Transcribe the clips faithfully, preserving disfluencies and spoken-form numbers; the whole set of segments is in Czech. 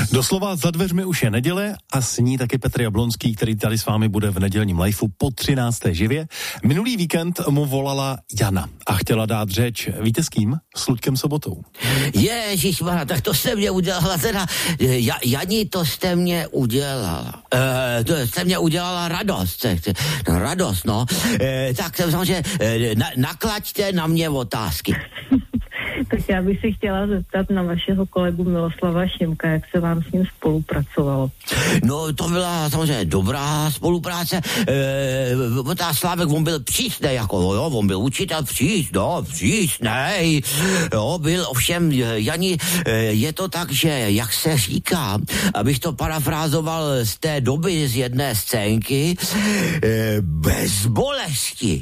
Doslova za dveřmi už je neděle a s ní taky Petr Jablonský, který tady s vámi bude v nedělním liveu po třinácté živě. Minulý víkend mu volala Jana a chtěla dát řeč, víte s kým? S Luďkem Sobotou. Ježišmarja, tak to jste mě udělala teda, ja, Jani, to jste mě udělala. E, to jste mě udělala radost. No, radost, no. E, tak samozřejmě na, naklaďte na mě otázky. Tak já bych si chtěla zeptat na vašeho kolegu Miloslava Šimka, jak se vám s ním spolupracovalo. No, to byla samozřejmě dobrá spolupráce. E, ta Slávek, on byl přísnej, jako, jo, on byl učitel přísný, no, přísnej. Jo, byl ovšem, Jani, je to tak, že, jak se říká, abych to parafrázoval z té doby z jedné scénky, e, bez bolesti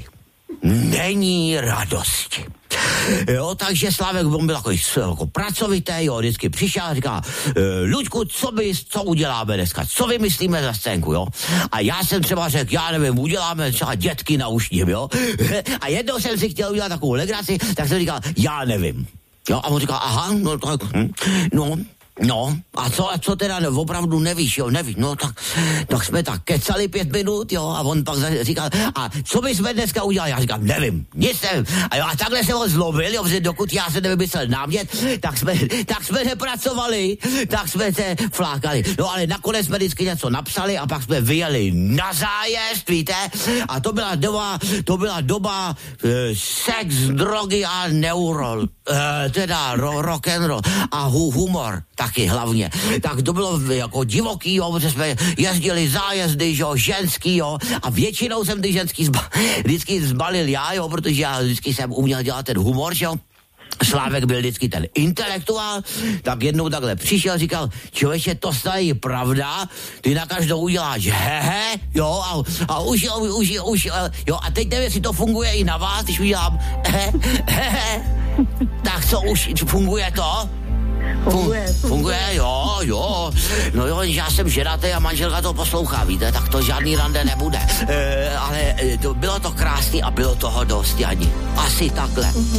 není radosti. Jo, takže Slávek, on byl jako, jako pracovitý, jo, vždycky přišel a říká, Luďku, co by, co uděláme dneska, co vymyslíme za scénku, jo? A já jsem třeba řekl, já nevím, uděláme třeba dětky na ušním, jo? A jednou jsem si chtěl udělat takovou legraci, tak jsem říkal, já nevím. Jo, a on říkal, aha, no tak, hm, no, No, a co, a co teda, no, opravdu nevíš, jo, nevíš, no tak, tak jsme tak kecali pět minut, jo, a on pak říkal, a co bychom dneska udělali? Já říkám, nevím, nic nevím. A jo, a takhle se on zlobil, jo, protože dokud já se nevymyslel námět, tak jsme, tak jsme nepracovali, tak jsme se flákali. No, ale nakonec jsme vždycky něco napsali a pak jsme vyjeli na zájezd, víte, a to byla doba, to byla doba e, sex, drogy a neurol, e, teda ro, rock and roll a hu, humor. Taky hlavně. Tak to bylo jako divoký, jo, protože jsme jezdili zájezdy, jo, ženský, jo, a většinou jsem ty ženský zba, vždycky zbalil já, jo, protože já vždycky jsem uměl dělat ten humor, jo. Slávek byl vždycky ten intelektuál, tak jednou takhle přišel, říkal, člověče, to je pravda, ty na každou uděláš hehe, jo, a, a už, už, už, jo, a teď nevím, jestli to funguje i na vás, když udělám hehe, hehe, tak co, už funguje to? Funguje, funguje, jo, jo. No jo, já jsem ženatý a manželka to poslouchá, víte, tak to žádný rande nebude. E, ale to, bylo to krásný a bylo toho dost, Jani. Asi takhle.